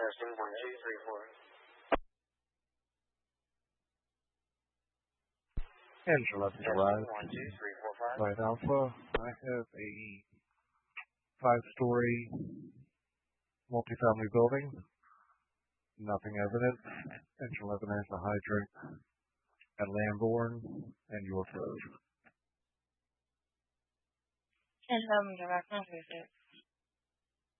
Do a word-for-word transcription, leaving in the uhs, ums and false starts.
testing one, two, three, four. Engine eleven Testing arrived. one, two, three, four, five. Flight Alpha, I have a five-story multifamily building. Nothing evident. Engine eleven has a hydrant at Lambourne and York Road. Engine eleven, direct nine three six.